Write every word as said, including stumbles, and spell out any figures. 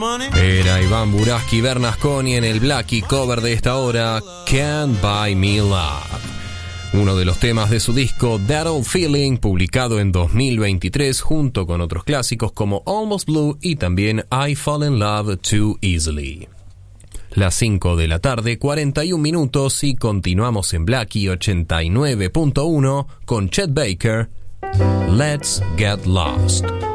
Era Iván Buraski Bernasconi en el Blackie cover de esta hora, Can't Buy Me Love. Uno de los temas de su disco That Old Feeling, publicado en dos mil veintitrés junto con otros clásicos como Almost Blue y también I Fall in Love Too Easily. Las cinco de la tarde, cuarenta y un minutos, y continuamos en Blackie ochenta y nueve punto uno con Chet Baker, Let's Get Lost.